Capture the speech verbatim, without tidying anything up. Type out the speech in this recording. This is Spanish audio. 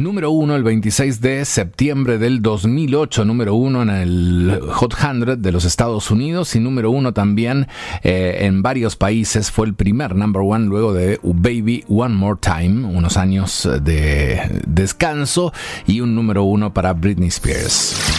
número uno el veintiséis de septiembre del dos mil ocho, número uno en el Hot cien de los Estados Unidos y número uno también eh, en varios países. Fue el primer number one luego de Baby One More Time, unos años de descanso y un número uno para Britney Spears.